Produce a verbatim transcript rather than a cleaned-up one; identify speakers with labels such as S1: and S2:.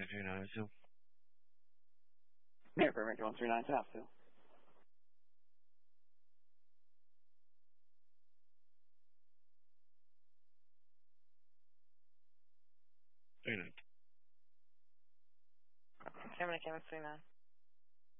S1: three nine two.
S2: Airport Ranger one three nine South two.
S1: Three nine.
S3: Camera, camera, three nine.